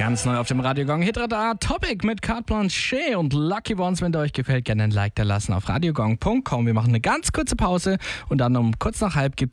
Ganz neu auf dem Radiogong Hitradar Topic mit Carte Blanche und Lucky Ones. Wenn der euch gefällt, gerne ein Like da lassen auf radiogong.com. Wir machen eine ganz kurze Pause und dann um kurz nach halb gibt